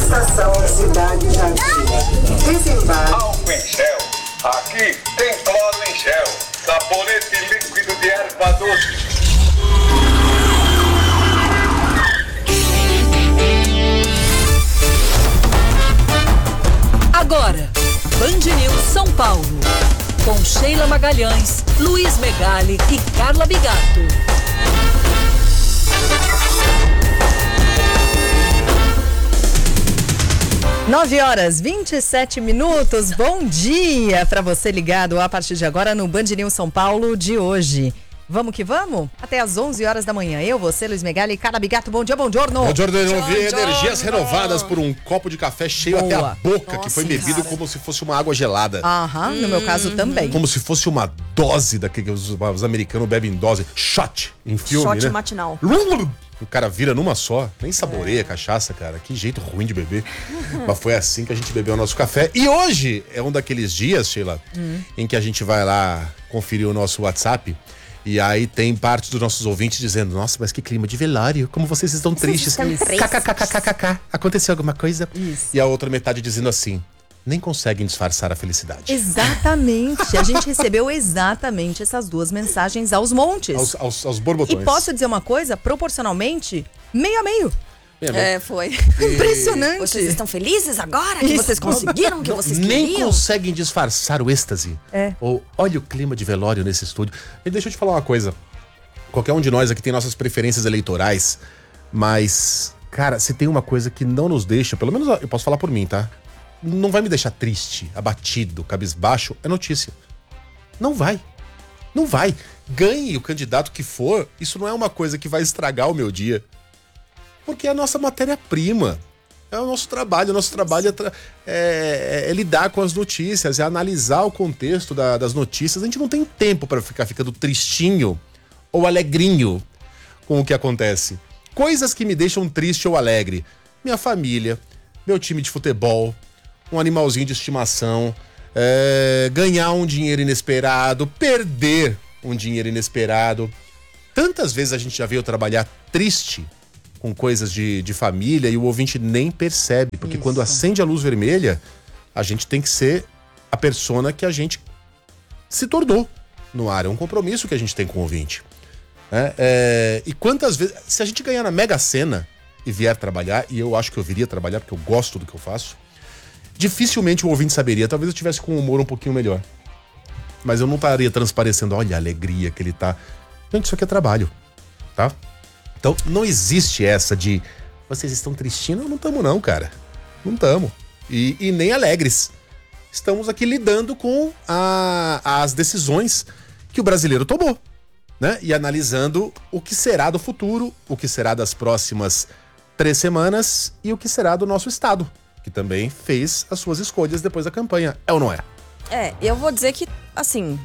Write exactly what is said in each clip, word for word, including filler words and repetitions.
Estação Cidade Jardim. Desembarque. Álcool em gel. Aqui tem cloro em gel. Sabonete líquido de erva doce. Agora, Band News São Paulo. Com Sheila Magalhães, Luiz Megali e Carla Bigato. nove horas, vinte e sete minutos. Bom dia para você ligado a partir de agora no Band News São Paulo de hoje. Vamos que vamos? Até às onze horas da manhã. Eu, você, Luiz Megali e Carla Bigato. Bom dia, bom giorno. Bom giorno, eu vi energias renovadas por um copo de café cheio Boa. até a boca, Nossa, que foi bebido cara. como se fosse uma água gelada. Aham, no meu caso também. Como se fosse uma dose daquele que os, os americanos bebem dose. Shot em filme, Shot né? matinal. O cara vira numa só, nem saboreia a cachaça, cara. Que jeito ruim de beber. Mas foi assim que a gente bebeu o nosso café. E hoje é um daqueles dias, Sheila, Hum. em que a gente vai lá conferir o nosso WhatsApp. E aí tem parte dos nossos ouvintes dizendo: nossa, mas que clima de velório, como vocês estão tristes. KKKKKK. Aconteceu alguma coisa? Isso. E a outra metade dizendo assim: nem conseguem disfarçar a felicidade. Exatamente. A gente recebeu exatamente essas duas mensagens aos montes. Aos, aos, aos E borbotões. posso dizer uma coisa? Proporcionalmente, meio a meio. Meia meia. É, foi. Impressionante. Vocês estão felizes agora que vocês conseguiram o que vocês Nem queriam? conseguem disfarçar o êxtase. É. Ou olha o clima de velório nesse estúdio. E deixa eu te falar uma coisa. Qualquer um de nós aqui tem nossas preferências eleitorais, mas, cara, se tem uma coisa que não nos deixa, pelo menos eu posso falar por mim, tá? Não vai me deixar triste, abatido, cabisbaixo, é notícia. Não vai. Não vai. Ganhe o candidato que for, isso não é uma coisa que vai estragar o meu dia. Porque é a nossa matéria-prima. É o nosso trabalho. O nosso trabalho é, tra- é- é lidar com as notícias, é analisar o contexto da- das notícias. A gente não tem tempo para ficar ficando tristinho ou alegrinho com o que acontece. Coisas que me deixam triste ou alegre. Minha família, meu time de futebol, um animalzinho de estimação, é, ganhar um dinheiro inesperado, perder um dinheiro inesperado. Tantas vezes a gente já veio trabalhar triste com coisas de, de família e o ouvinte nem percebe, porque Isso. quando acende a luz vermelha, a gente tem que ser a persona que a gente se tornou no ar. É um compromisso que a gente tem com o ouvinte. É, é, e quantas vezes, se a gente ganhar na Mega Sena e vier trabalhar, e eu acho que eu viria trabalhar porque eu gosto do que eu faço, dificilmente o ouvinte saberia. Talvez eu tivesse com um humor um pouquinho melhor, mas eu não estaria transparecendo, olha a alegria que ele tá. Gente, isso aqui é trabalho, tá? Então, não existe essa de vocês estão tristinhos? Não estamos não, cara. Não estamos. E, e nem alegres. Estamos aqui lidando com a- as decisões que o brasileiro tomou, né? E analisando o que será do futuro, o que será das próximas três semanas e o que será do nosso estado, que também fez as suas escolhas depois da campanha. É ou não é? É, eu vou dizer que, assim,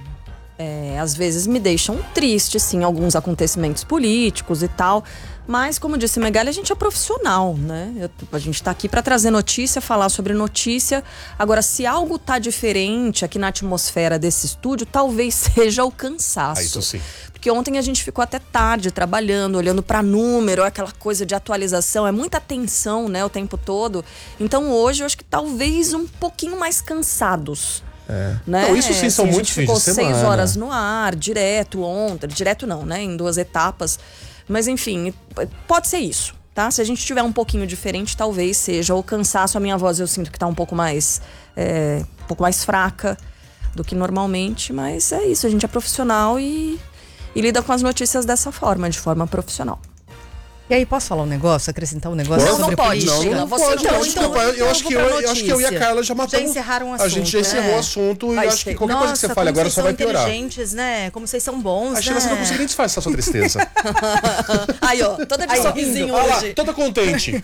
é, às vezes me deixam triste, sim, alguns acontecimentos políticos e tal. Mas, como disse Megali, a gente é profissional, né? Eu- a gente tá aqui pra trazer notícia, falar sobre notícia. Agora, se algo tá diferente aqui na atmosfera desse estúdio, talvez seja o cansaço. Ah, isso sim. Porque ontem a gente ficou até tarde trabalhando, olhando para número, aquela coisa de atualização, é muita tensão, né, o tempo todo. Então hoje eu acho que talvez um pouquinho mais cansados. É. Né? Não, isso sim, são Assim, muitos A fins gente ficou de semana. seis horas no ar, direto ontem, direto não, né, em duas etapas. Mas enfim, pode ser isso, tá? Se a gente tiver um pouquinho diferente, talvez seja o cansaço. A minha voz eu sinto que tá um pouco mais, é, um pouco mais fraca do que normalmente, mas é isso, a gente é profissional e E lida com as notícias dessa forma, de forma profissional. E aí, posso falar um negócio? Acrescentar um negócio Não, sobre não pode, política? Sheila, você pode, não não, pode. desculpa, eu, então acho eu que vou eu, pra eu acho que eu e a notícia. Carla já matamos. Já encerraram o A gente já assunto, encerrou é. o assunto e Ai, acho que sei. qualquer Nossa, coisa que você como fale agora vocês só são vai piorar. inteligentes, né? Como vocês são bons, A Sheila, você não né? consegue nem disfarçar sua tristeza. Aí, ó, toda de Aí, sorrisinho Olha lá, hoje. toda contente.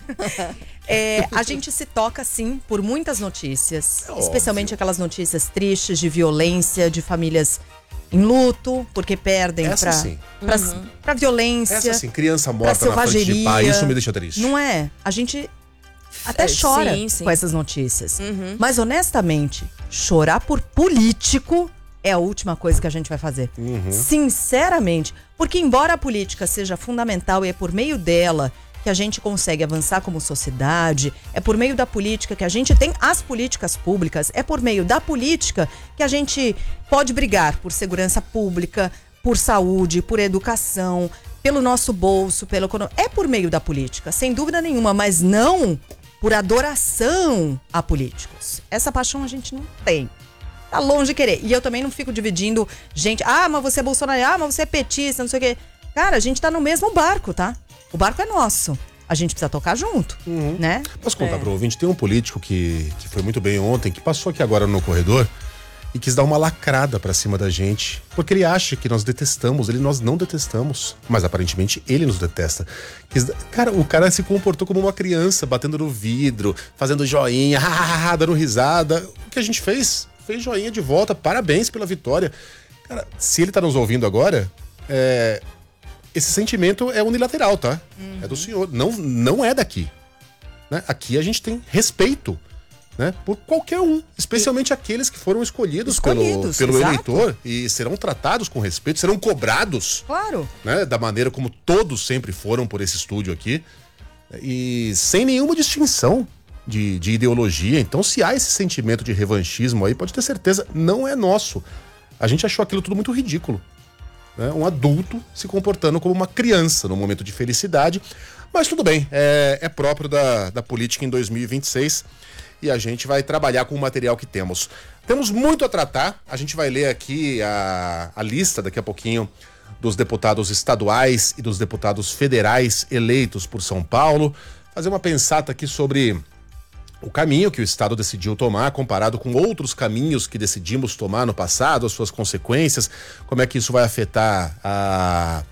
É, a gente se toca, sim, por muitas notícias. É especialmente óbvio. aquelas notícias tristes de violência, de famílias em luto, porque perdem Essa pra, sim. pra, pra violência. Essa assim, criança pra morta na frente de selvageria. pai, isso me deixa triste. Não é? A gente até É, chora sim, sim. com essas notícias. Mas, honestamente, chorar por político é a última coisa que a gente vai fazer. Sinceramente. Porque, embora a política seja fundamental e é por meio dela que a gente consegue avançar como sociedade, é por meio da política que a gente tem as políticas públicas, é por meio da política que a gente pode brigar por segurança pública, por saúde, por educação, pelo nosso bolso, pelo economia. É por meio da política, sem dúvida nenhuma, mas não por adoração a políticos. Essa paixão a gente não tem. Tá longe de querer. E eu também não fico dividindo gente. Ah, mas você é bolsonaro. Ah, mas você é petista, não sei o quê. Cara, a gente tá no mesmo barco, tá? O barco é nosso. A gente precisa tocar junto, uhum. né? Posso contar É. pro ouvinte? Tem um político que, que foi muito bem ontem, que passou aqui agora no corredor e quis dar uma lacrada pra cima da gente. Porque ele acha que nós detestamos. Ele, nós não detestamos. Mas aparentemente ele nos detesta. Quis, cara, o cara se comportou como uma criança, batendo no vidro, fazendo joinha, dando risada. O que a gente fez? Fez joinha de volta. Parabéns pela vitória. Cara, se ele tá nos ouvindo agora, é... esse sentimento é unilateral, tá? Uhum. É do senhor. Não, não é daqui. Né? Aqui a gente tem respeito, né? Por qualquer um. Especialmente e... aqueles que foram escolhidos, escolhidos pelo, pelo eleitor. E serão tratados com respeito, serão cobrados. Claro. Né? Da maneira como todos sempre foram por esse estúdio aqui. E sem nenhuma distinção de, de ideologia. Então, se há esse sentimento de revanchismo aí, pode ter certeza, não é nosso. A gente achou aquilo tudo muito ridículo. Né? Um adulto se comportando como uma criança num momento de felicidade. Mas tudo bem, é, é próprio da, da política em dois mil e vinte e seis e a gente vai trabalhar com o material que temos. Temos muito a tratar, a gente vai ler aqui a, a lista daqui a pouquinho dos deputados estaduais e dos deputados federais eleitos por São Paulo, fazer uma pensata aqui sobre o caminho que o Estado decidiu tomar comparado com outros caminhos que decidimos tomar no passado, as suas consequências, como é que isso vai afetar a,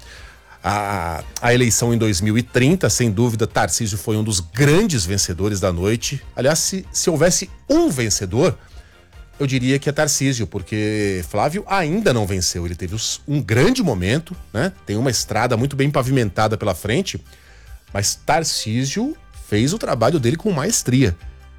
a, a eleição em dois mil e trinta. Sem dúvida, Tarcísio foi um dos grandes vencedores da noite. Aliás, se, se houvesse um vencedor, eu diria que é Tarcísio, porque Flávio ainda não venceu. Ele teve um grande momento, né? Tem uma estrada muito bem pavimentada pela frente, mas Tarcísio fez o trabalho dele com maestria.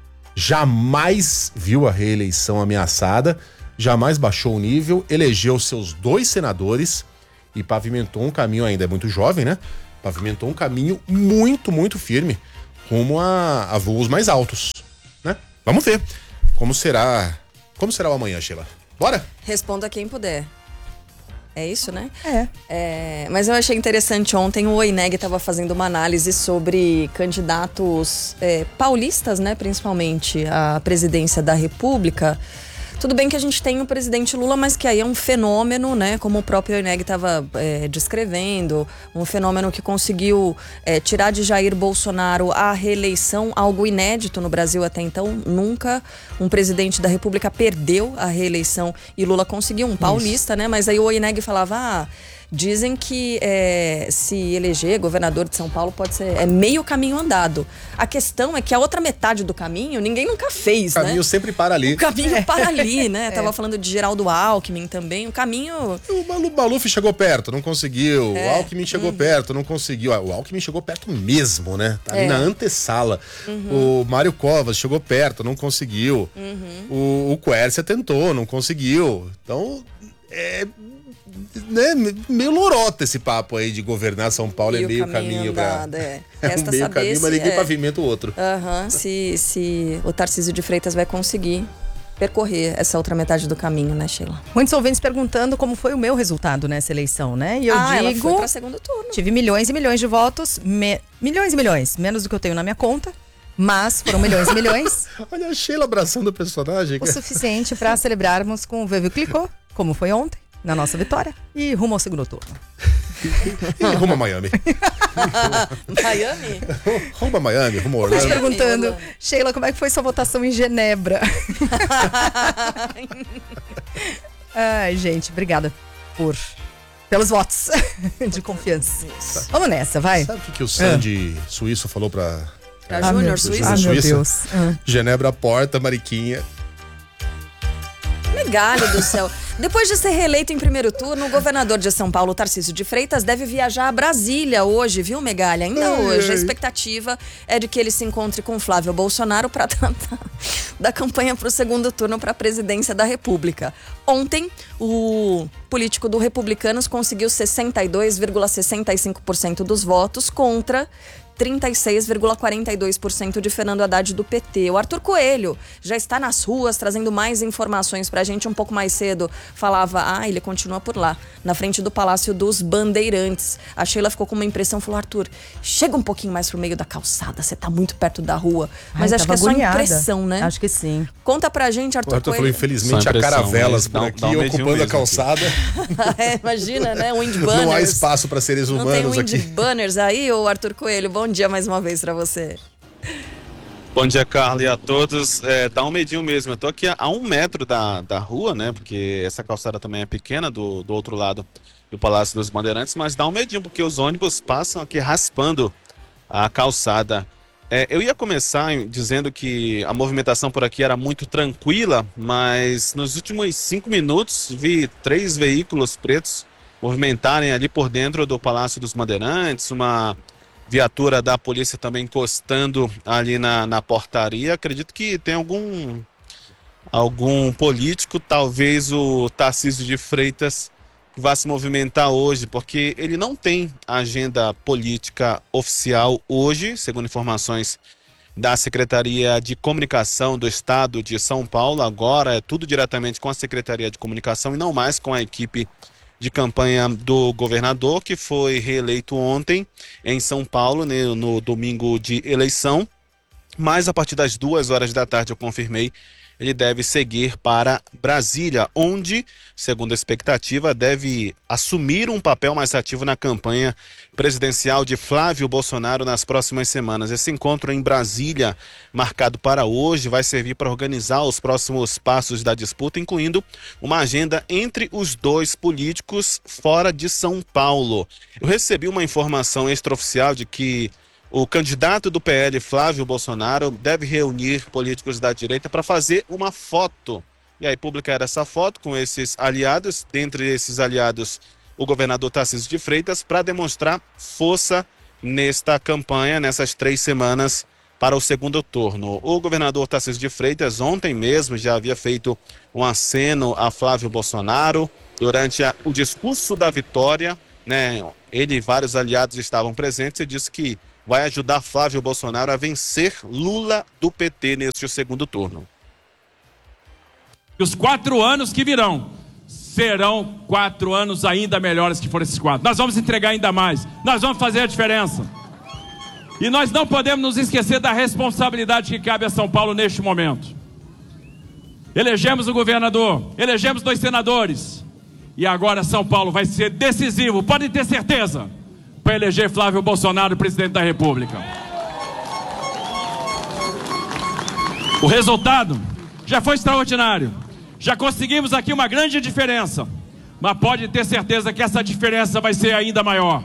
Jamais viu a reeleição ameaçada, jamais baixou o nível, elegeu seus dois senadores e pavimentou um caminho, ainda é muito jovem, né? Pavimentou um caminho muito, muito firme rumo a, a voos mais altos, né? Vamos ver como será, como será o amanhã, Sheila. Bora? Responda quem puder. É isso, né? É. É, mas eu achei interessante, ontem o Oineg estava fazendo uma análise sobre candidatos é, paulistas, né, principalmente à presidência da República. Tudo bem que a gente tem o presidente Lula, mas que aí é um fenômeno, né? Como o próprio Oineg estava é, descrevendo, um fenômeno que conseguiu é, tirar de Jair Bolsonaro a reeleição, algo inédito no Brasil até então. Nunca um presidente da República perdeu a reeleição e Lula conseguiu, um paulista, né? Mas aí o Oineg falava, ah, dizem que é, se eleger governador de São Paulo pode ser é meio caminho andado. A questão é que a outra metade do caminho ninguém nunca fez, o caminho né? sempre para ali. O caminho É. para ali, né? É. Tava falando de Geraldo Alckmin também. O caminho... O Malu- Maluf chegou perto, não conseguiu. É. O Alckmin chegou Uhum. perto, não conseguiu. Ah, o Alckmin chegou perto mesmo, né? Tá ali É. na antessala. O Mário Covas chegou perto, não conseguiu. Uhum. O, o Quércia tentou, não conseguiu. Então, é... né, meio lorota esse papo aí de governar São Paulo. E é o meio caminho caminho pra... andado, é. Resta meio saber caminho, se- mas ninguém é. pavimenta o outro. Aham, se, se o Tarcísio de Freitas vai conseguir percorrer essa outra metade do caminho, né, Sheila? Muitos ouvintes perguntando como foi o meu resultado nessa eleição, né? E eu ah, ela digo, foi pra segundo turno. tive milhões e milhões de votos, me- milhões e milhões, menos do que eu tenho na minha conta, mas foram milhões e milhões, Olha a Sheila abraçando o personagem. o suficiente para celebrarmos com o Vivi Clicou, como foi ontem, na nossa vitória, e rumo ao segundo turno. E rumo a Miami. Miami? Rumo a Miami, rumo a Mas Orlando. perguntando, Orlando. Sheila, como é que foi sua votação em Genebra? Ai, gente, obrigada por pelos votos de confiança. Vamos nessa, vai. Sabe o que, que o Sandy Suíço falou pra... Pra é, Júnior pro Suíço? Ah, meu Suíça? Deus. Ah. Genebra porta, Mariquinha. Megalho do céu. Depois de ser reeleito em primeiro turno, o governador de São Paulo, Tarcísio de Freitas, deve viajar a Brasília hoje, viu, Megalha? Ainda Ai, hoje. ai. A expectativa é de que ele se encontre com Flávio Bolsonaro para tratar da campanha para o segundo turno para a presidência da República. Ontem, o político do Republicanos conseguiu sessenta e dois vírgula sessenta e cinco por cento dos votos contra trinta e seis vírgula quarenta e dois por cento de Fernando Haddad do P T. O Arthur Coelho já está nas ruas trazendo mais informações pra gente. Um pouco mais cedo falava, ah, ele continua por lá, na frente do Palácio dos Bandeirantes. A Sheila ficou com uma impressão, falou, Arthur, chega um pouquinho mais pro meio da calçada, você tá muito perto da rua. Mas Ai, acho que é só agoniada. impressão, né? Acho que sim. Conta pra gente, Arthur, O Arthur Coelho. falou, infelizmente, Só há impressão, caravelas mas por dá um- aqui, dá um medinho ocupando a mesmo calçada. É, imagina, né? Wind banners. Não há espaço para seres Não tem humanos wind aqui. banners aí, ô Arthur Coelho? Bom dia mais uma vez pra você. Bom dia, Carla, e a todos. É, dá um medinho mesmo. Eu tô aqui a, a um metro da, da rua, né? Porque essa calçada também é pequena do, do outro lado do Palácio dos Bandeirantes, mas dá um medinho, porque os ônibus passam aqui raspando a calçada. É, eu ia começar dizendo que a movimentação por aqui era muito tranquila, mas nos últimos cinco minutos vi três veículos pretos movimentarem ali por dentro do Palácio dos Bandeirantes, uma viatura da polícia também encostando ali na, na portaria. Acredito que tem algum, algum político, talvez o Tarcísio de Freitas, que vai se movimentar hoje, porque ele não tem agenda política oficial hoje, segundo informações da Secretaria de Comunicação do Estado de São Paulo. Agora é tudo diretamente com a Secretaria de Comunicação e não mais com a equipe de campanha do governador, que foi reeleito ontem em São Paulo, né, no domingo de eleição. Mas a partir das duas horas da tarde, eu confirmei, ele deve seguir para Brasília, onde, segundo a expectativa, deve assumir um papel mais ativo na campanha presidencial de Flávio Bolsonaro nas próximas semanas. Esse encontro em Brasília, marcado para hoje, vai servir para organizar os próximos passos da disputa, incluindo uma agenda entre os dois políticos fora de São Paulo. Eu recebi uma informação extraoficial de que o candidato do P L, Flávio Bolsonaro, deve reunir políticos da direita para fazer uma foto. E aí publicar essa foto com esses aliados, dentre esses aliados o governador Tarcísio de Freitas, para demonstrar força nesta campanha, nessas três semanas para o segundo turno. O governador Tarcísio de Freitas ontem mesmo já havia feito um aceno a Flávio Bolsonaro durante a, o discurso da vitória, né? Ele e vários aliados estavam presentes e disse que vai ajudar Flávio Bolsonaro a vencer Lula do P T neste segundo turno. Os quatro anos que virão serão quatro anos ainda melhores que foram esses quatro. Nós vamos entregar ainda mais. Nós vamos fazer a diferença. E nós não podemos nos esquecer da responsabilidade que cabe a São Paulo neste momento. Elegemos o governador, elegemos dois senadores. E agora São Paulo vai ser decisivo, podem ter certeza, para eleger Flávio Bolsonaro presidente da República. O resultado já foi extraordinário. Já conseguimos aqui uma grande diferença. Mas pode ter certeza que essa diferença vai ser ainda maior.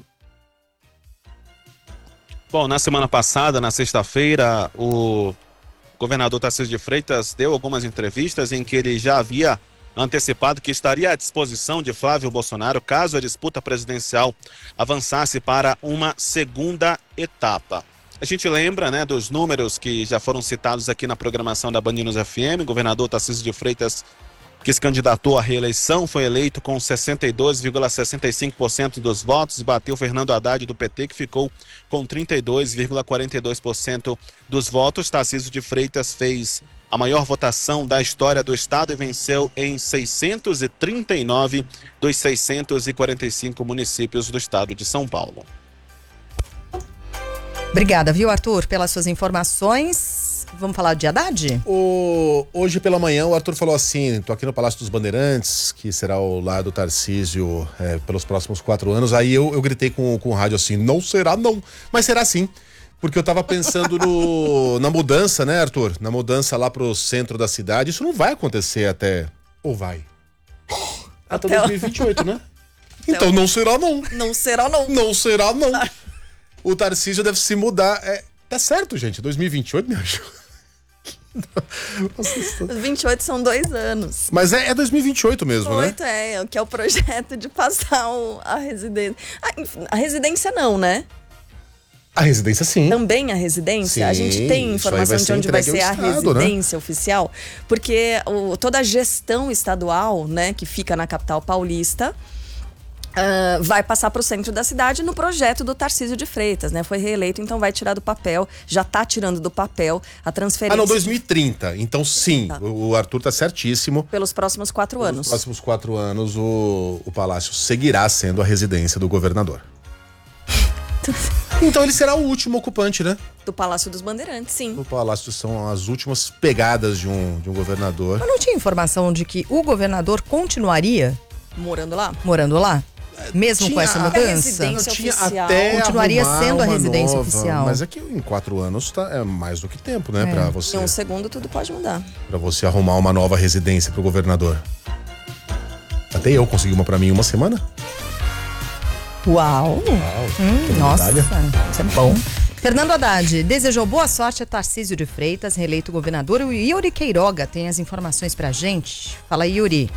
Bom, na semana passada, na sexta-feira, o governador Tarcísio de Freitas deu algumas entrevistas em que ele já havia antecipado que estaria à disposição de Flávio Bolsonaro caso a disputa presidencial avançasse para uma segunda etapa. A gente lembra, né, dos números que já foram citados aqui na programação da Band News F M. O governador Tarcísio de Freitas, que se candidatou à reeleição, foi eleito com sessenta e dois vírgula sessenta e cinco por cento dos votos e bateu Fernando Haddad do P T, que ficou com trinta e dois vírgula quarenta e dois por cento dos votos. Tarcísio de Freitas fez a maior votação da história do estado e venceu em seiscentos e trinta e nove dos seiscentos e quarenta e cinco municípios do estado de São Paulo. Obrigada, viu, Arthur, pelas suas informações. Vamos falar de Haddad? O, hoje pela manhã o Arthur falou assim, tô aqui no Palácio dos Bandeirantes, que será o lar do Tarcísio é, pelos próximos quatro anos. Aí eu, eu gritei com, com o rádio assim, não será não, mas será sim. Porque eu tava pensando no, na mudança, né, Arthur? Na mudança lá pro centro da cidade. Isso não vai acontecer até... Ou vai? Até dois mil e vinte e oito, né? Então não será não. Não será não. Não será não. O Tarcísio deve se mudar. É, tá certo, gente. dois mil e vinte e oito, me ajuda. Os vinte e oito são dois anos. Mas é, é dois mil e vinte e oito mesmo, oito né? é, que é o projeto de passar o, a residência. A, enfim, a residência não, né? A residência sim. Também a residência? Sim, a gente tem informação de onde vai ser a Estado, residência né? oficial? Porque o, toda a gestão estadual, né, que fica na capital paulista, Uh, vai passar para o centro da cidade no projeto do Tarcísio de Freitas, né? Foi reeleito, então vai tirar do papel, já tá tirando do papel a transferência. Ah, não, dois mil e trinta. Então, sim, Tá. o Arthur tá certíssimo. Pelos próximos quatro Nos anos. próximos quatro anos, o, o Palácio seguirá sendo a residência do governador. Então ele será o último ocupante, né? Do Palácio dos Bandeirantes, sim. O Palácio são as últimas pegadas de um, de um governador. Mas não tinha informação de que o governador continuaria Morando lá? morando lá? Mesmo Tinha com essa a- mudança? residência Tinha oficial. até Continuaria arrumar sendo a uma residência nova, oficial. Mas é que em quatro anos tá, é mais do que tempo, né? É. Pra você, Em um segundo tudo pode mudar. pra você arrumar uma nova residência pro governador. Até eu consegui uma pra mim em uma semana. Uau! Hum, que nossa, medalha. isso é bom. Fernando Haddad desejou boa sorte a Tarcísio de Freitas, reeleito governador. O Yuri Queiroga tem as informações pra gente. Fala, Yuri.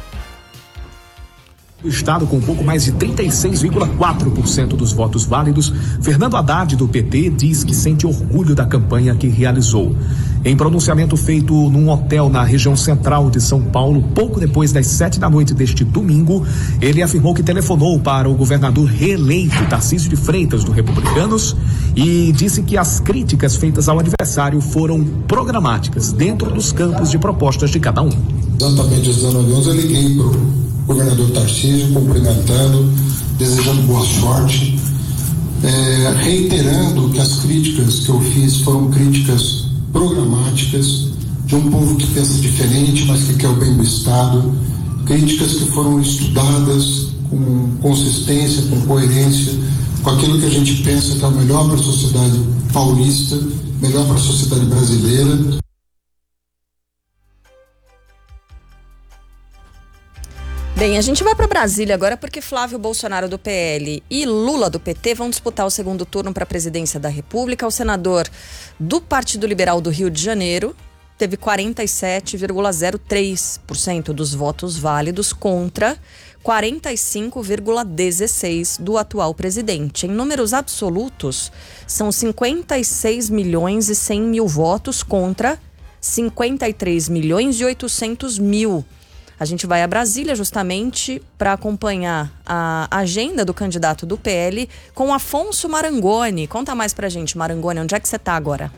O estado com um pouco mais de trinta e seis vírgula quatro por cento dos votos válidos, Fernando Haddad, do P T, diz que sente orgulho da campanha que realizou. Em pronunciamento feito num hotel na região central de São Paulo, pouco depois das sete da noite deste domingo, ele afirmou que telefonou para o governador reeleito Tarcísio de Freitas, do Republicanos, e disse que as críticas feitas ao adversário foram programáticas, dentro dos campos de propostas de cada um. Exatamente às dezenove horas eu liguei para o governador Tarcísio, cumprimentando, desejando boa sorte, é, reiterando que as críticas que eu fiz foram críticas programáticas de um povo que pensa diferente, mas que quer o bem do Estado, críticas que foram estudadas com consistência, com coerência, com aquilo que a gente pensa que é o melhor para a sociedade paulista, melhor para a sociedade brasileira. Bem, a gente vai para Brasília agora porque Flávio Bolsonaro do P L e Lula do P T vão disputar o segundo turno para a presidência da República. O senador do Partido Liberal do Rio de Janeiro teve quarenta e sete vírgula zero três por cento dos votos válidos contra quarenta e cinco vírgula dezesseis por cento do atual presidente. Em números absolutos, são cinquenta e seis milhões e cem mil votos contra cinquenta e três milhões e oitocentos mil. A gente vai a Brasília justamente para acompanhar a agenda do candidato do P L com Afonso Marangoni. Conta mais pra gente, Marangoni, onde é que você tá agora?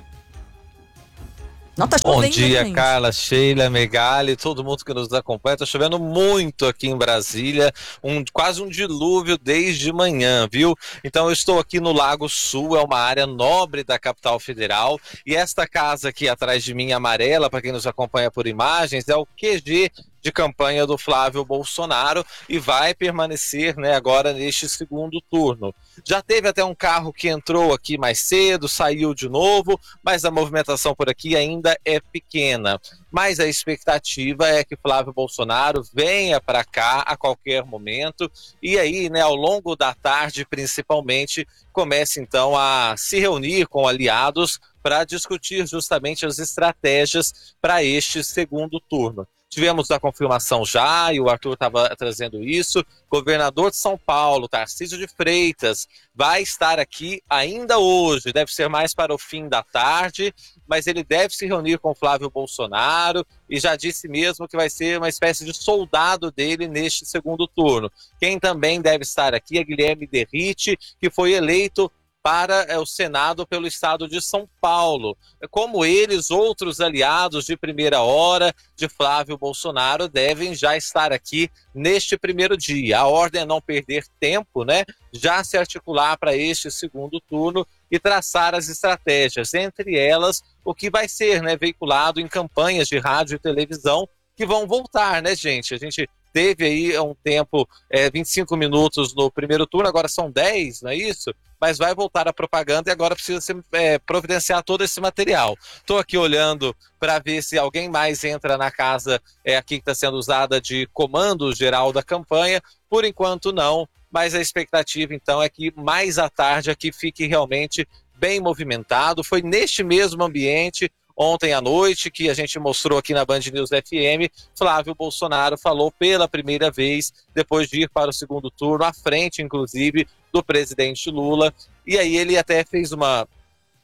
Não, tá Bom chovendo, dia, gente. Carla, Sheila, Megali, todo mundo que nos acompanha. Tá chovendo muito aqui em Brasília, um, quase um dilúvio desde manhã, viu? Então eu estou aqui no Lago Sul, é uma área nobre da capital federal, e esta casa aqui atrás de mim, amarela, para quem nos acompanha por imagens, é o Q G de campanha do Flávio Bolsonaro e vai permanecer, né, agora neste segundo turno. Já teve até um carro que entrou aqui mais cedo, saiu de novo, mas a movimentação por aqui ainda é pequena. Mas a expectativa é que Flávio Bolsonaro venha para cá a qualquer momento e aí, né, ao longo da tarde, principalmente, comece então a se reunir com aliados para discutir justamente as estratégias para este segundo turno. Tivemos a confirmação já, e o Arthur estava trazendo isso, governador de São Paulo, Tarcísio de Freitas, vai estar aqui ainda hoje, deve ser mais para o fim da tarde, mas ele deve se reunir com Flávio Bolsonaro e já disse mesmo que vai ser uma espécie de soldado dele neste segundo turno. Quem também deve estar aqui é Guilherme Derrite, que foi eleito para é, o Senado pelo estado de São Paulo. Como eles, outros aliados de primeira hora de Flávio Bolsonaro devem já estar aqui neste primeiro dia. A ordem é não perder tempo, né? Já se articular para este segundo turno e traçar as estratégias, entre elas o que vai ser, né, veiculado em campanhas de rádio e televisão que vão voltar, né, gente? A gente teve aí um tempo, é, vinte e cinco minutos no primeiro turno, agora são dez, não é isso? Mas vai voltar a propaganda e agora precisa se, é, providenciar todo esse material. Estou aqui olhando para ver se alguém mais entra na casa é, aqui que está sendo usada de comando geral da campanha. Por enquanto não, mas a expectativa então é que mais à tarde aqui fique realmente bem movimentado. Foi neste mesmo ambiente, ontem à noite, que a gente mostrou aqui na Band News F M, Flávio Bolsonaro falou pela primeira vez, depois de ir para o segundo turno, à frente, inclusive, do presidente Lula. E aí ele até fez uma,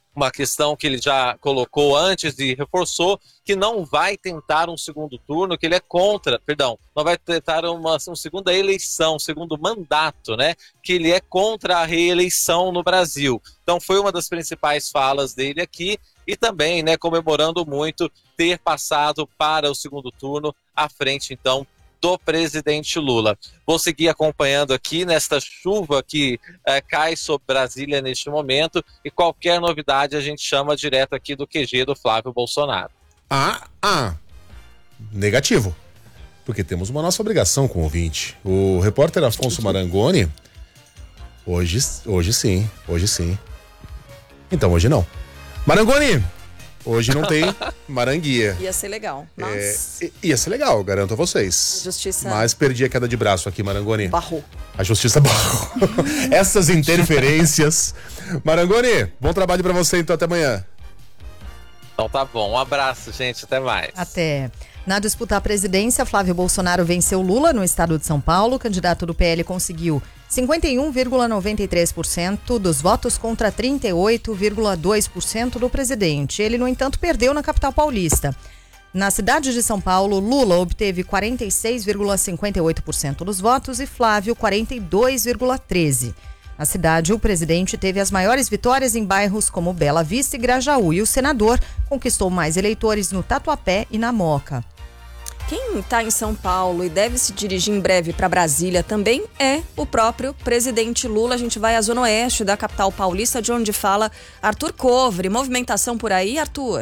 uma questão que ele já colocou antes e reforçou, que não vai tentar um segundo turno, que ele é contra, perdão, não vai tentar uma, uma segunda eleição, um segundo mandato, né? Que ele é contra a reeleição no Brasil. Então foi uma das principais falas dele aqui e também, né, comemorando muito ter passado para o segundo turno à frente, então, do presidente Lula. Vou seguir acompanhando aqui nesta chuva que é, cai sobre Brasília neste momento e qualquer novidade a gente chama direto aqui do Q G do Flávio Bolsonaro. Ah, ah, negativo, porque temos uma nossa obrigação com o ouvinte. O repórter Afonso Marangoni, hoje, hoje sim, hoje sim. Então hoje não. Marangoni, hoje não tem Maranguia. Ia ser legal, mas... É, ia ser legal, garanto a vocês. Justiça... Mas perdi a queda de braço aqui, Marangoni. Barrou. A justiça barrou. Essas interferências. Marangoni, bom trabalho pra você então, até amanhã. Então tá bom, um abraço, gente, até mais. Até. Na disputa à presidência, Flávio Bolsonaro venceu Lula no estado de São Paulo. O candidato do P L conseguiu cinquenta e um vírgula noventa e três por cento dos votos contra trinta e oito vírgula dois por cento do presidente. Ele, no entanto, perdeu na capital paulista. Na cidade de São Paulo, Lula obteve quarenta e seis vírgula cinquenta e oito por cento dos votos e Flávio quarenta e dois vírgula treze por cento. Na cidade, o presidente teve as maiores vitórias em bairros como Bela Vista e Grajaú e o senador conquistou mais eleitores no Tatuapé e na Moca. Quem está em São Paulo e deve se dirigir em breve para Brasília também é o próprio presidente Lula. A gente vai à zona oeste da capital paulista, de onde fala Arthur Covre. Movimentação por aí, Arthur?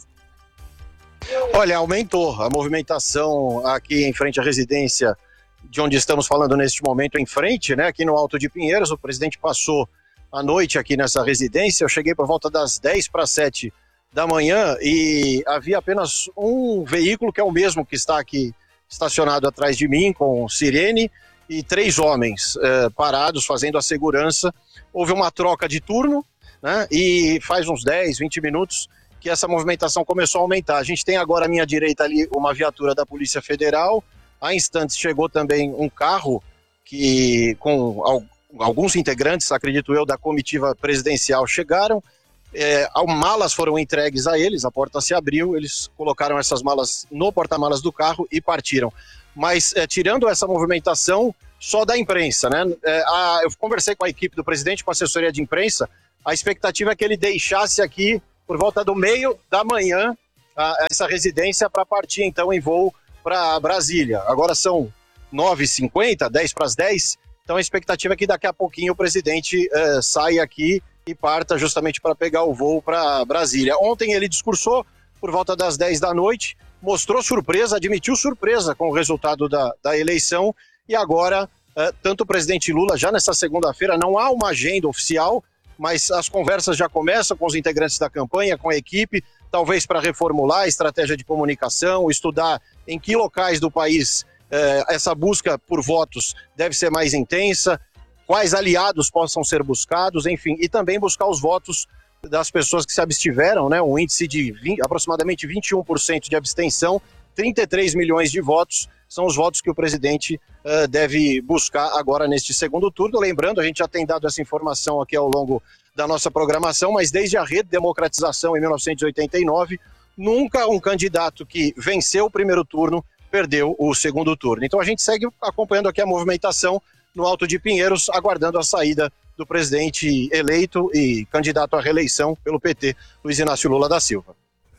Olha, aumentou a movimentação aqui em frente à residência de onde estamos falando neste momento, em frente, né, aqui no Alto de Pinheiros. O presidente passou a noite aqui nessa residência. Eu cheguei por volta das dez para sete da manhã e havia apenas um veículo, que é o mesmo que está aqui estacionado atrás de mim, com sirene, e três homens eh, parados fazendo a segurança. Houve uma troca de turno, né, e faz uns dez, vinte minutos que essa movimentação começou a aumentar. A gente tem agora à minha direita ali uma viatura da Polícia Federal. Há instantes chegou também um carro que, com alguns integrantes, acredito eu, da comitiva presidencial chegaram. É, malas foram entregues a eles, a porta se abriu, eles colocaram essas malas no porta-malas do carro e partiram. Mas é, tirando essa movimentação só da imprensa, né? É, a, eu conversei com a equipe do presidente, com a assessoria de imprensa, a expectativa é que ele deixasse aqui por volta do meio da manhã a, essa residência para partir então em voo para Brasília. Agora são nove e cinquenta, dez para as dez, então a expectativa é que daqui a pouquinho o presidente eh, saia aqui e parta justamente para pegar o voo para Brasília. Ontem ele discursou por volta das dez da noite, mostrou surpresa, admitiu surpresa com o resultado da, da eleição e agora, eh, tanto o presidente Lula, já nessa segunda-feira, não há uma agenda oficial, mas as conversas já começam com os integrantes da campanha, com a equipe, talvez para reformular a estratégia de comunicação, estudar em que locais do país eh, essa busca por votos deve ser mais intensa, quais aliados possam ser buscados, enfim, e também buscar os votos das pessoas que se abstiveram, né? Um índice de vinte, aproximadamente vinte e um por cento de abstenção, trinta e três milhões de votos, são os votos que o presidente uh, deve buscar agora neste segundo turno. Lembrando, a gente já tem dado essa informação aqui ao longo da nossa programação, mas desde a redemocratização em mil novecentos e oitenta e nove, nunca um candidato que venceu o primeiro turno perdeu o segundo turno. Então a gente segue acompanhando aqui a movimentação no Alto de Pinheiros, aguardando a saída do presidente eleito e candidato à reeleição pelo P T, Luiz Inácio Lula da Silva.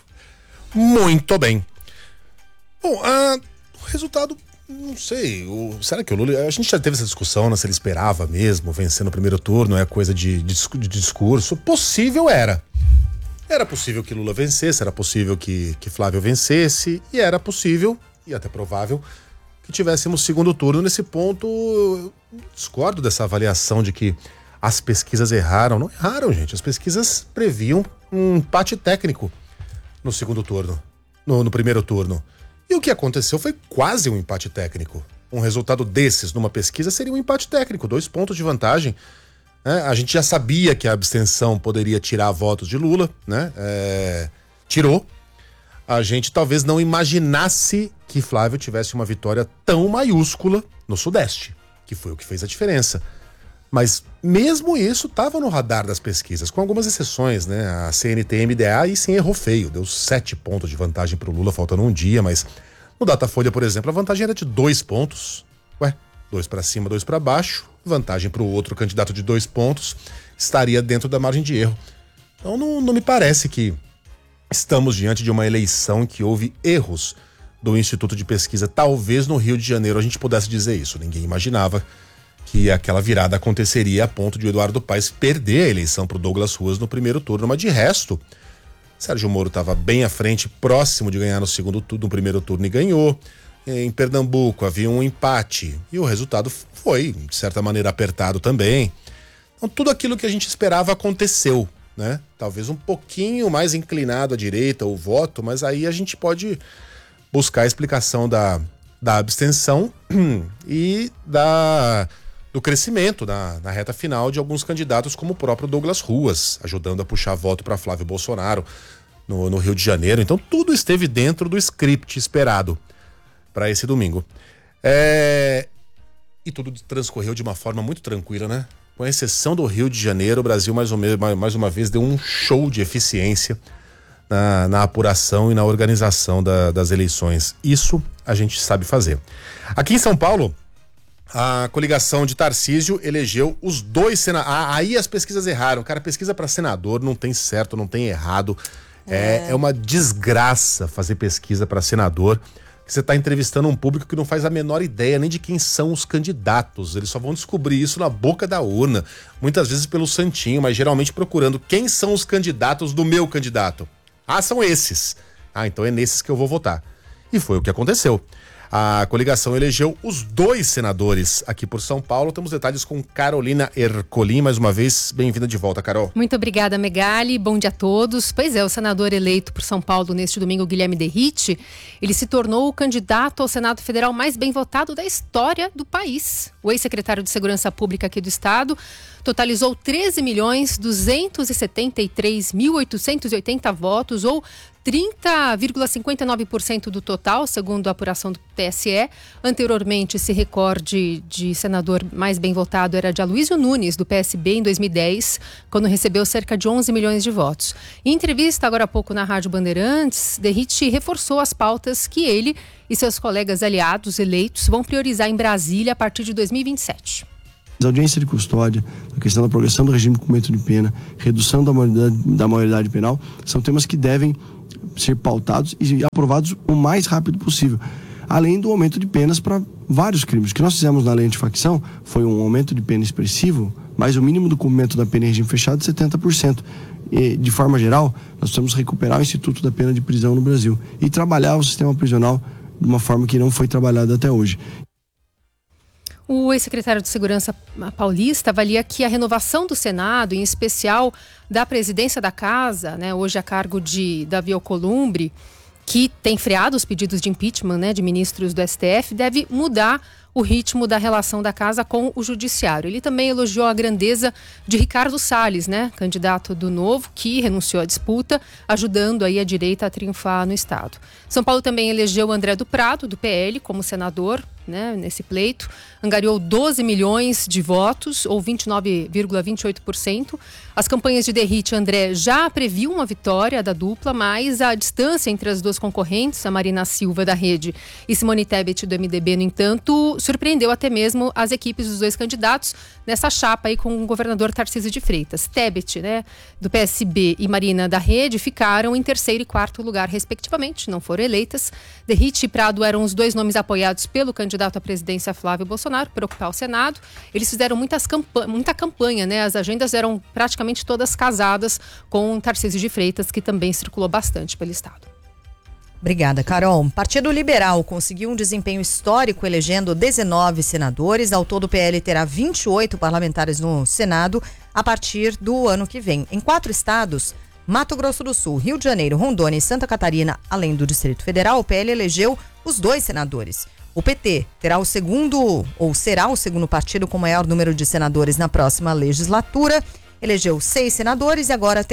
Muito bem. Bom, ah, o resultado, não sei, o, será que o Lula, a gente já teve essa discussão, né, se ele esperava mesmo vencer no primeiro turno, é coisa de, de, de discurso, possível era. Era possível que Lula vencesse, era possível que, que Flávio vencesse, e era possível, e até provável, que tivéssemos segundo turno. Nesse ponto, eu discordo dessa avaliação de que as pesquisas erraram. Não erraram, gente. As pesquisas previam um empate técnico no segundo turno, no, no primeiro turno. E o que aconteceu foi quase um empate técnico. Um resultado desses numa pesquisa seria um empate técnico, dois pontos de vantagem. É, a gente já sabia que a abstenção poderia tirar votos de Lula, né? É, tirou. A gente talvez não imaginasse que Flávio tivesse uma vitória tão maiúscula no Sudeste, que foi o que fez a diferença. Mas mesmo isso estava no radar das pesquisas, com algumas exceções, né? A C N T M D A aí sim errou feio, deu sete pontos de vantagem para o Lula, faltando um dia, mas no Datafolha, por exemplo, a vantagem era de dois pontos. Ué, dois para cima, dois para baixo, vantagem para o outro candidato de dois pontos, estaria dentro da margem de erro. Então não, não me parece que estamos diante de uma eleição que houve erros do Instituto de Pesquisa. Talvez no Rio de Janeiro a gente pudesse dizer isso. Ninguém imaginava que aquela virada aconteceria a ponto de Eduardo Paes perder a eleição para o Douglas Ruas no primeiro turno. Mas de resto, Sérgio Moro estava bem à frente, próximo de ganhar no segundo turno, no primeiro turno e ganhou. Em Pernambuco havia um empate e o resultado foi, de certa maneira, apertado também. Então tudo aquilo que a gente esperava aconteceu, né? Talvez um pouquinho mais inclinado à direita o voto, mas aí a gente pode buscar a explicação da, da abstenção e da, do crescimento na, na reta final de alguns candidatos, como o próprio Douglas Ruas, ajudando a puxar voto para Flávio Bolsonaro no, no Rio de Janeiro. Então tudo esteve dentro do script esperado para esse domingo. É... E tudo transcorreu de uma forma muito tranquila, né? Com exceção do Rio de Janeiro, o Brasil mais, ou menos, mais uma vez deu um show de eficiência na, na apuração e na organização da, das eleições. Isso a gente sabe fazer. Aqui em São Paulo, a coligação de Tarcísio elegeu os dois senadores. Ah, aí as pesquisas erraram. Cara, pesquisa para senador não tem certo, não tem errado. É, é uma desgraça fazer pesquisa para senador. Você está entrevistando um público que não faz a menor ideia nem de quem são os candidatos. Eles só vão descobrir isso na boca da urna, muitas vezes pelo santinho, mas geralmente procurando quem são os candidatos do meu candidato. Ah, são esses. Ah, então é nesses que eu vou votar. E foi o que aconteceu. A coligação elegeu os dois senadores aqui por São Paulo. Temos detalhes com Carolina Ercolim. Mais uma vez, bem-vinda de volta, Carol. Muito obrigada, Megali. Bom dia a todos. Pois é, o senador eleito por São Paulo neste domingo, Guilherme Derrite, ele se tornou o candidato ao Senado Federal mais bem votado da história do país. O ex-secretário de Segurança Pública aqui do estado totalizou treze milhões duzentos e setenta e três mil oitocentos e oitenta votos, ou trinta vírgula cinquenta e nove por cento do total, segundo a apuração do T S E. Anteriormente, esse recorde de senador mais bem votado era de Aloysio Nunes, do P S B, em dois mil e dez, quando recebeu cerca de onze milhões de votos. Em entrevista agora há pouco na Rádio Bandeirantes, Derrite reforçou as pautas que ele e seus colegas aliados eleitos vão priorizar em Brasília a partir de dois mil e vinte e sete. A audiência de custódia, a questão da progressão do regime de cumprimento de pena, redução da maioridade, da maioridade penal, são temas que devem ser pautados e aprovados o mais rápido possível. Além do aumento de penas para vários crimes. O que nós fizemos na lei antifacção foi um aumento de pena expressivo, mas o mínimo do cumprimento da pena em regime fechado de setenta por cento. E, de forma geral, nós precisamos recuperar o instituto da pena de prisão no Brasil e trabalhar o sistema prisional de uma forma que não foi trabalhada até hoje. O ex-secretário de Segurança paulista avalia que a renovação do Senado, em especial da presidência da Casa, né, hoje a cargo de Davi Alcolumbre, que tem freado os pedidos de impeachment, né, de ministros do S T F, deve mudar o ritmo da relação da Casa com o Judiciário. Ele também elogiou a grandeza de Ricardo Salles, né, candidato do Novo, que renunciou à disputa, ajudando aí a direita a triunfar no Estado. São Paulo também elegeu André do Prado, do P L, como senador, né, nesse pleito. Angariou doze milhões de votos, ou vinte e nove vírgula vinte e oito por cento. As campanhas de Derrite e André já previam uma vitória da dupla, mas a distância entre as duas concorrentes, a Marina Silva da Rede e Simone Tebet do M D B, no entanto, surpreendeu até mesmo as equipes dos dois candidatos nessa chapa aí com o governador Tarcísio de Freitas. Tebet, né, do P S B, e Marina da Rede ficaram em terceiro e quarto lugar, respectivamente, não foram eleitas. Derrite e Prado eram os dois nomes apoiados pelo candidato à presidência Flávio Bolsonaro para ocupar o Senado. Eles fizeram muitas campa- muita campanha, né? As agendas eram praticamente todas casadas com Tarcísio de Freitas, que também circulou bastante pelo estado. Obrigada, Carol. Partido Liberal conseguiu um desempenho histórico elegendo dezenove senadores. Ao todo, o P L terá vinte e oito parlamentares no Senado a partir do ano que vem. Em quatro estados, Mato Grosso do Sul, Rio de Janeiro, Rondônia e Santa Catarina, além do Distrito Federal, o P L elegeu os dois senadores. O P T terá o segundo, ou será o segundo partido com maior número de senadores na próxima legislatura. Elegeu seis senadores e agora terá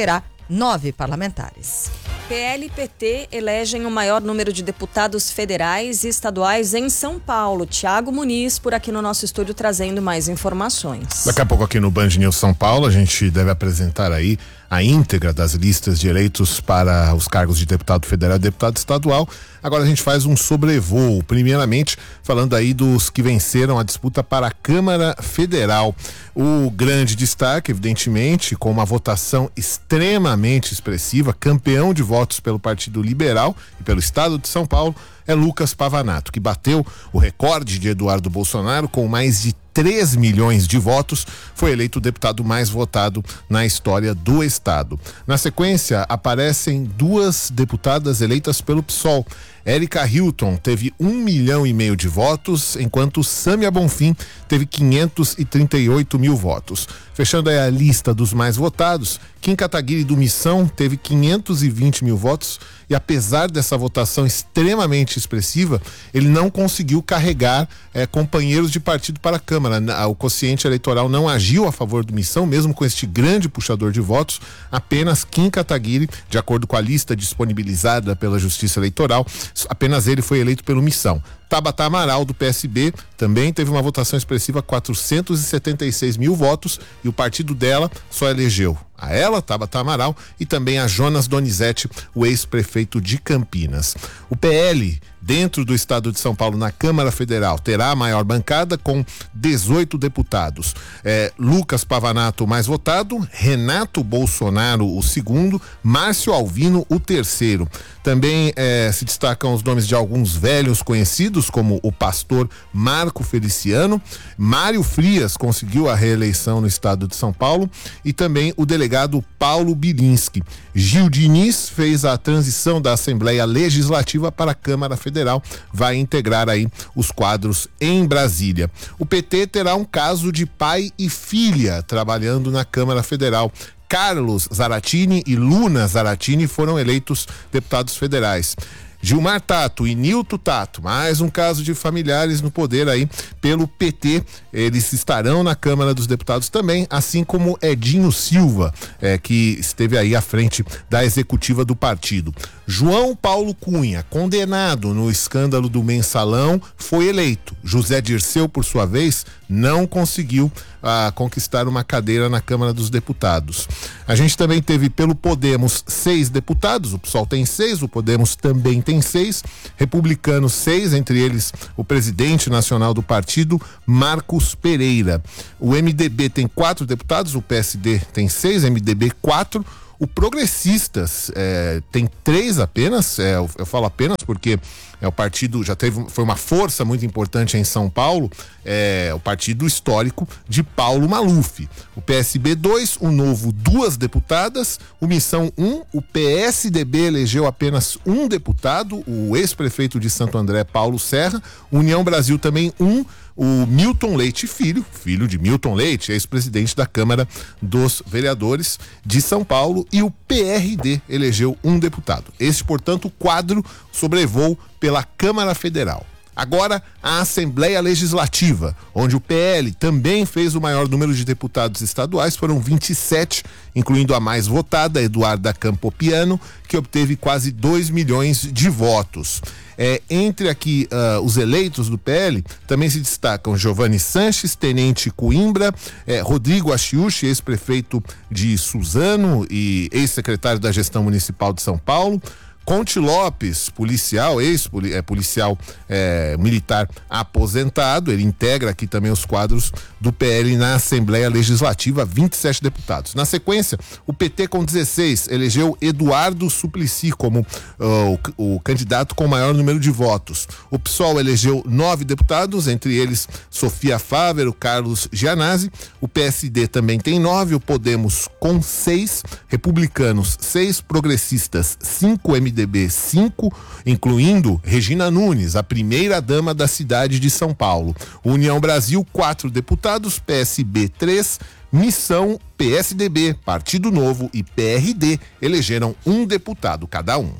nove parlamentares. P L e P T elegem o maior número de deputados federais e estaduais em São Paulo. Tiago Muniz, por aqui no nosso estúdio, trazendo mais informações. Daqui a pouco aqui no Band News São Paulo, a gente deve apresentar aí a íntegra das listas de eleitos para os cargos de deputado federal e deputado estadual. Agora a gente faz um sobrevoo, primeiramente falando aí dos que venceram a disputa para a Câmara Federal. O grande destaque, evidentemente, com uma votação extremamente expressiva, campeão de votos pelo Partido Liberal e pelo Estado de São Paulo, é Lucas Pavanato, que bateu o recorde de Eduardo Bolsonaro com mais de três milhões de votos, foi eleito o deputado mais votado na história do estado. Na sequência, aparecem duas deputadas eleitas pelo P SOL. Érica Hilton teve um milhão e meio de votos, enquanto Sâmia Bonfim teve quinhentos e trinta e oito mil votos. Fechando aí a lista dos mais votados, Kim Kataguiri do Missão teve quinhentos e vinte mil votos e, apesar dessa votação extremamente expressiva, ele não conseguiu carregar eh, companheiros de partido para a Câmara. O quociente eleitoral não agiu a favor do Missão, mesmo com este grande puxador de votos. Apenas Kim Kataguiri, de acordo com a lista disponibilizada pela Justiça Eleitoral, apenas ele foi eleito pelo Missão. Tabata Amaral, do P S B, também teve uma votação expressiva, quatrocentos e setenta e seis mil votos, e o partido dela só elegeu a ela, Tabata Amaral, e também a Jonas Donizete, o ex-prefeito de Campinas. O P L, dentro do estado de São Paulo, na Câmara Federal, terá a maior bancada com dezoito deputados. É, Lucas Pavanato, o mais votado, Renato Bolsonaro, o segundo, Márcio Alvino, o terceiro. Também é, se destacam os nomes de alguns velhos conhecidos, como o pastor Marco Feliciano. Mário Frias conseguiu a reeleição no estado de São Paulo, e também o delegado Paulo Bilinski. Gil Diniz fez a transição da Assembleia Legislativa para a Câmara Federal, vai integrar aí os quadros em Brasília. O P T terá um caso de pai e filha trabalhando na Câmara Federal. Carlos Zaratini e Luna Zaratini foram eleitos deputados federais. Gilmar Tato e Nilton Tato, mais um caso de familiares no poder aí pelo P T. Eles estarão na Câmara dos Deputados também, assim como Edinho Silva, é, que esteve aí à frente da executiva do partido. João Paulo Cunha, condenado no escândalo do Mensalão, foi eleito. José Dirceu, por sua vez, não conseguiu ah, conquistar uma cadeira na Câmara dos Deputados. A gente também teve pelo Podemos seis deputados, o P SOL tem seis, o Podemos também tem seis, republicanos seis, entre eles o presidente nacional do partido, Marcos Pereira. O M D B tem quatro deputados, o P S D tem seis, M D B quatro. O Progressistas é, tem três apenas, é, eu, eu falo apenas porque é o partido, já teve, foi uma força muito importante em São Paulo, é o partido histórico de Paulo Maluf. O P S B dois, o Novo duas deputadas, o Missão um, o P S D B elegeu apenas um deputado, o ex-prefeito de Santo André, Paulo Serra, União Brasil também um, o Milton Leite Filho, filho de Milton Leite, ex-presidente da Câmara dos Vereadores de São Paulo, e o P R D elegeu um deputado. Este, portanto, o quadro sobrevoo pela Câmara Federal. Agora, a Assembleia Legislativa, onde o P L também fez o maior número de deputados estaduais, foram vinte e sete, incluindo a mais votada, Eduarda Campopiano, que obteve quase dois milhões de votos. É, entre aqui uh, os eleitos do P L, também se destacam Giovanni Sanches, Tenente Coimbra, é, Rodrigo Achiuchi, ex-prefeito de Suzano e ex-secretário da Gestão Municipal de São Paulo, Conte Lopes, policial, ex-policial é, militar aposentado, ele integra aqui também os quadros do P L na Assembleia Legislativa, vinte e sete deputados. Na sequência, o P T com dezesseis elegeu Eduardo Suplicy como uh, o, o candidato com o maior número de votos. O P SOL elegeu nove deputados, entre eles Sofia Fávero, Carlos Gianazzi. O P S D também tem nove, o Podemos com seis, Republicanos seis, Progressistas cinco, M D B cinco, incluindo Regina Nunes, a primeira dama da cidade de São Paulo. União Brasil, quatro deputados, P S B três, Missão, P S D B, Partido Novo e P R D elegeram um deputado cada um.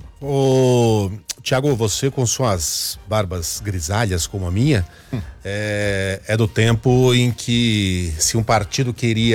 Ô, Tiago, você com suas barbas grisalhas como a minha, hum. é, é do tempo em que se um partido queria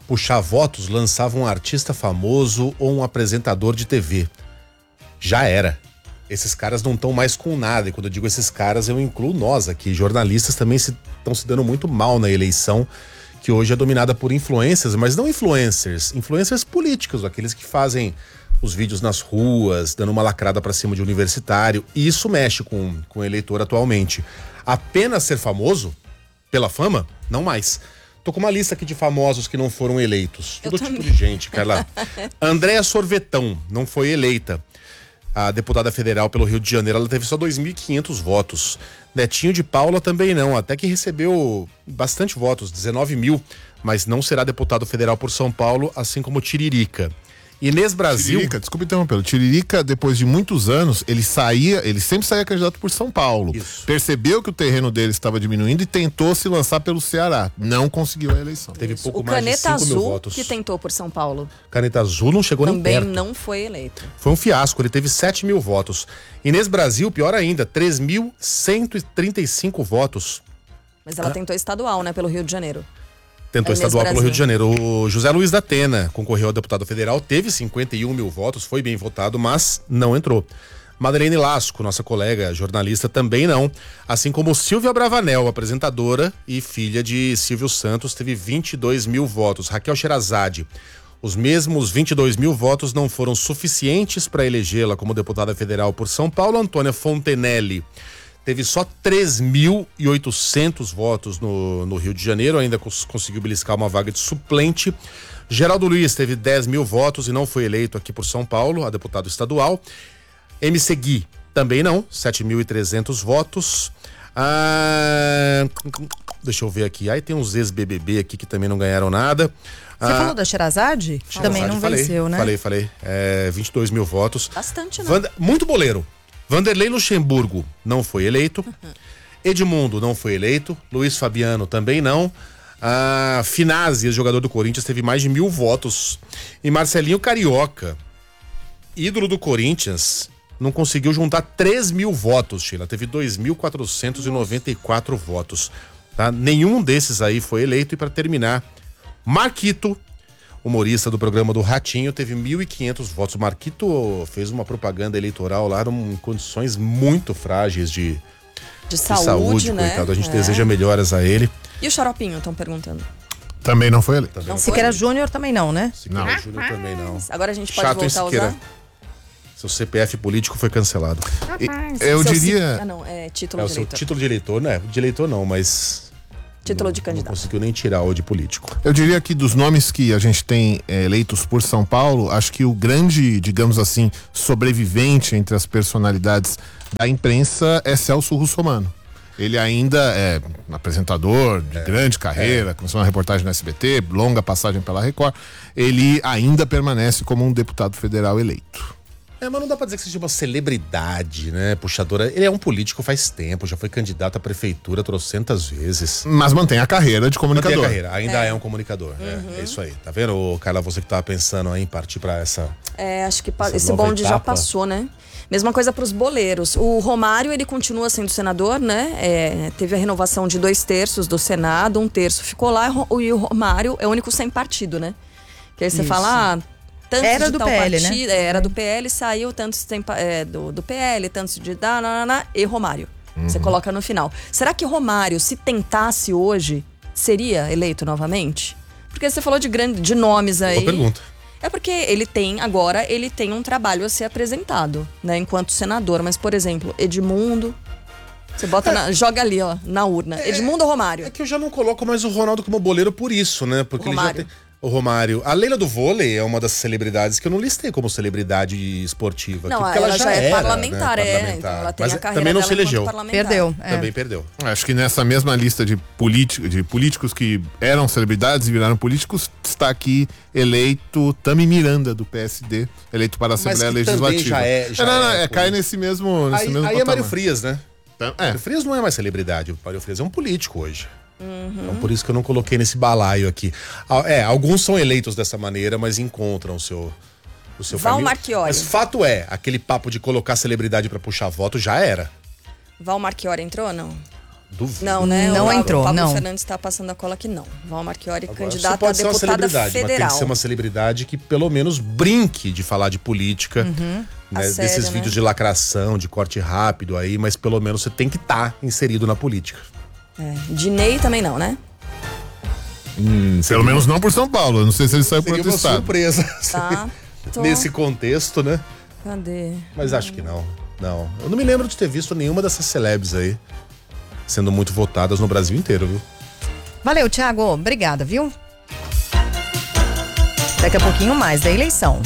puxar votos, lançava um artista famoso ou um apresentador de T V. Já era. Esses caras não estão mais com nada. E quando eu digo esses caras, eu incluo nós aqui. Jornalistas também estão se, se dando muito mal na eleição, que hoje é dominada por influencers, mas não influencers, influencers políticos, aqueles que fazem os vídeos nas ruas, dando uma lacrada pra cima de universitário. E isso mexe com, com o eleitor atualmente. Apenas ser famoso, pela fama, não mais. Tô com uma lista aqui de famosos que não foram eleitos. Eu Todo também. tipo de gente, Carla. Andréa Sorvetão não foi eleita. A deputada federal pelo Rio de Janeiro, ela teve só dois mil e quinhentos votos. Netinho de Paula também não, até que recebeu bastante votos, dezenove mil, mas não será deputado federal por São Paulo, assim como Tiririca. Inês Brasil... Tiririca, desculpa interromper. Tiririca, depois de muitos anos, ele saía, ele sempre saía candidato por São Paulo. Isso. Percebeu que o terreno dele estava diminuindo e tentou se lançar pelo Ceará. Não conseguiu a eleição. Teve pouco O mais de Caneta cinco mil Azul, votos. que tentou por São Paulo, Caneta Azul não chegou nem também perto. não foi eleito. Foi um fiasco, ele teve sete mil votos. Inês Brasil, pior ainda, três mil cento e trinta e cinco votos. Mas ela Ah. tentou estadual, né, pelo Rio de Janeiro. Tentou A Inês estadual pelo Brasil. Rio de Janeiro. O José Luiz da Atena concorreu a deputado federal, teve cinquenta e um mil votos, foi bem votado, mas não entrou. Madeleine Lasco, nossa colega jornalista, também não. Assim como Silvia Bravanel, apresentadora e filha de Silvio Santos, teve vinte e dois mil votos. Raquel Sherazade, os mesmos vinte e dois mil votos não foram suficientes para elegê-la como deputada federal por São Paulo. Antônia Fontenelle teve só três mil e oitocentos votos no, no Rio de Janeiro, ainda cons- conseguiu beliscar uma vaga de suplente. Geraldo Luiz teve dez mil votos e não foi eleito aqui por São Paulo, a deputado estadual. M C Gui também não, sete mil e trezentos votos. Ah, deixa eu ver aqui. Aí tem uns ex-B B B aqui que também não ganharam nada. Você falou da Sherazade? Também não falei, venceu, né? Falei, falei. É, vinte e dois mil votos. Bastante, né? Vanda- muito boleiro. Vanderlei Luxemburgo não foi eleito. Edmundo não foi eleito. Luiz Fabiano também não. Ah, Finazzi, jogador do Corinthians, teve mais de mil votos. E Marcelinho Carioca, ídolo do Corinthians, não conseguiu juntar três mil votos, Sheila. Teve dois mil quatrocentos e noventa e quatro votos. Tá? Nenhum desses aí foi eleito. E para terminar, Marquito, humorista do programa do Ratinho, teve mil e quinhentos votos. O Marquito fez uma propaganda eleitoral lá em condições muito frágeis de, De de saúde, saúde, né? coitado. A gente É. deseja melhoras a ele. E o Xaropinho, estão perguntando. Também não foi eleito. Não Siqueira foi? Júnior também não, né? Siqueira Júnior também não. Agora a gente pode Chato em voltar a Siqueira. usar? Seu C P F político foi cancelado. Eu Seu diria... ci- Ah, não, é título É o de seu eleitor. título de eleitor, né? De eleitor não, mas Título de não candidato. conseguiu nem tirar o de político. Eu diria que dos nomes que a gente tem eh, eleitos por São Paulo, acho que o grande, digamos assim, sobrevivente entre as personalidades da imprensa é Celso Russomano. Ele ainda é um apresentador de grande carreira, começou uma reportagem no S B T, longa passagem pela Record. Ele ainda permanece como um deputado federal eleito. É, mas não dá pra dizer que seja uma celebridade, né? Puxadora. Ele é um político faz tempo, já foi candidato à prefeitura trocentas vezes. Mas mantém a carreira de comunicador. Mantém a carreira, ainda é, um comunicador. É, é isso aí. Tá vendo, ô, Carla, você que tava pensando aí em partir pra essa. É, acho que pa- Essa esse nova bonde já etapa. passou, né? Mesma coisa para os boleiros. O Romário, ele continua sendo senador, né? É, teve a renovação de dois terços do Senado, um terço ficou lá, e o Romário é o único sem partido, né? Que aí você Isso. fala, ah, tantos Era de do tal P L, né? partido, é, era do P L, saiu tantos tem, pa- é, do, do P L, tantos de da, na, na, na, e Romário. Você coloca no final. Será que Romário, se tentasse hoje, seria eleito novamente? Porque você falou de, grande, de nomes aí. Boa pergunta. É porque ele tem, agora, ele tem um trabalho a ser apresentado, né, enquanto senador. Mas, por exemplo, Edmundo, você bota na- joga ali, ó, na urna. Edmundo ou Romário? É que eu já não coloco mais o Ronaldo como boleiro por isso, né? Porque O ele já Romário. tem. O Romário. A Leila do vôlei é uma das celebridades que eu não listei como celebridade esportiva. Não, aqui, porque ela já é era, parlamentar, né, é, parlamentar. então ela tem Mas a carreira também não se dela enquanto elegeu. parlamentar. Perdeu. é. Também perdeu. Acho que nessa mesma lista de, político, de políticos que eram celebridades e viraram políticos, está aqui eleito Tami Miranda, do P S D, eleito para a Mas Assembleia que também Legislativa. já é- já não, não, é é, cai político. nesse mesmo, nesse Aí, mesmo aí é patamar. Mário Frias, né? Então, é. Mário Frias não é mais celebridade. O Mário Frias é um político hoje. Então por isso que eu não coloquei nesse balaio aqui. Ah, É, alguns são eleitos dessa maneira, mas encontram o seu, o seu Val caminho. Marchiori. Mas fato é, aquele papo de colocar celebridade pra puxar voto já era. Val Marchiori entrou ou não? Duvido. Não, né? Não o, entrou, o Pablo não. Fernandes está passando a cola que não. Val Marchiori, Agora, candidata a pode ser uma deputada celebridade, federal. mas tem que ser uma celebridade que pelo menos brinque de falar de política, Uhum. né, A desses sério, né? vídeos de lacração, de corte rápido aí, mas pelo menos você tem que estar inserido na política. É. Dinei também não, né? Hum, pelo menos não por São Paulo. Eu não sei se ele saiu por Seria outro uma estado. surpresa. Tá. Tô... Nesse contexto, né? Cadê? Mas acho que não. Não. Eu não me lembro de ter visto nenhuma dessas celebs aí sendo muito votadas no Brasil inteiro, viu? Valeu, Thiago. Obrigada, viu? Daqui a pouquinho mais da eleição.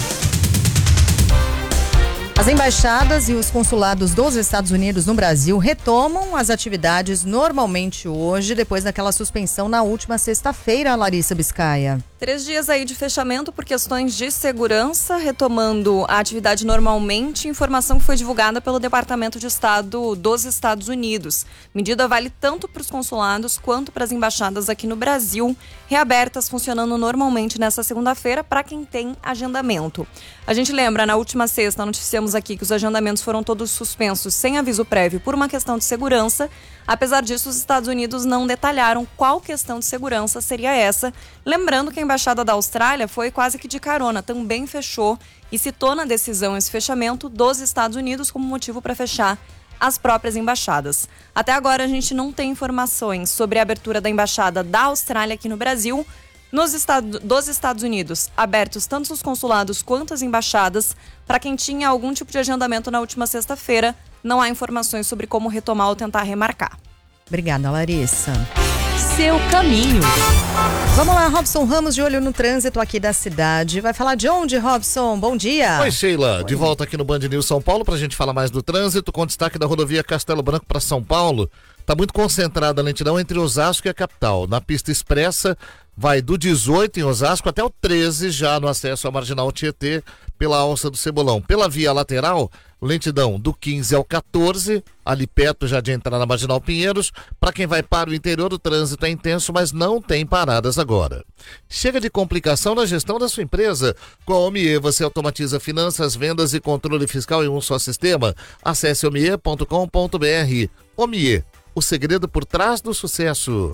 As embaixadas e os consulados dos Estados Unidos no Brasil retomam as atividades normalmente hoje, depois daquela suspensão na última sexta-feira, Larissa Biscaia. Três dias aí de fechamento por questões de segurança, retomando a atividade normalmente, informação que foi divulgada pelo Departamento de Estado dos Estados Unidos. Medida vale tanto para os consulados quanto para as embaixadas aqui no Brasil, reabertas, funcionando normalmente nessa segunda-feira para quem tem agendamento. A gente lembra, na última sexta, noticiamos aqui que os agendamentos foram todos suspensos sem aviso prévio por uma questão de segurança. Apesar disso, os Estados Unidos não detalharam qual questão de segurança seria essa. Lembrando que a Embaixada da Austrália foi quase que de carona, também fechou e citou na decisão esse fechamento dos Estados Unidos como motivo para fechar as próprias embaixadas. Até agora a gente não tem informações sobre a abertura da Embaixada da Austrália aqui no Brasil. Nos Estados, dos Estados Unidos, abertos tanto os consulados quanto as embaixadas. Para quem tinha algum tipo de agendamento na última sexta-feira, não há informações sobre como retomar ou tentar remarcar. Obrigada, Larissa. Seu caminho. Vamos lá, Robson Ramos, de olho no trânsito aqui da cidade. Vai falar de onde, Robson? Bom dia. Oi, Sheila. De volta aqui no Band News São Paulo para a gente falar mais do trânsito, com destaque da rodovia Castelo Branco para São Paulo. Está muito concentrada a lentidão entre Osasco e a capital. Na pista expressa, vai do dezoito em Osasco até o treze, já no acesso à Marginal Tietê, pela Alça do Cebolão. Pela via lateral, lentidão do quinze ao quatorze, ali perto já de entrar na Marginal Pinheiros. Para quem vai para o interior, o trânsito é intenso, mas não tem paradas agora. Chega de complicação na gestão da sua empresa. Com a Omie, você automatiza finanças, vendas e controle fiscal em um só sistema. Acesse omie ponto com ponto br. Omie, o segredo por trás do sucesso.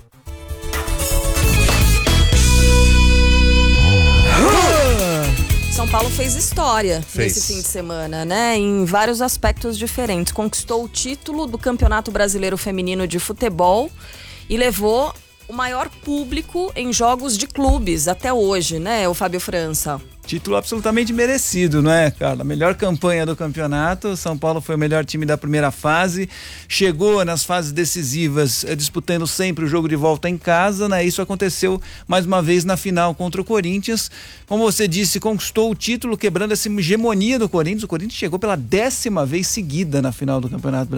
São Paulo fez história Fez. nesse fim de semana, né? Em vários aspectos diferentes. Conquistou o título do Campeonato Brasileiro Feminino de Futebol e levou o maior público em jogos de clubes até hoje, né, o Fábio França? Título absolutamente merecido, não é, Carla? Melhor campanha do campeonato. São Paulo foi o melhor time da primeira fase. Chegou nas fases decisivas eh, disputando sempre o jogo de volta em casa, né? Isso aconteceu mais uma vez na final contra o Corinthians. Como você disse, conquistou o título, quebrando essa hegemonia do Corinthians. O Corinthians chegou pela décima vez seguida na final do Campeonato Brasileiro.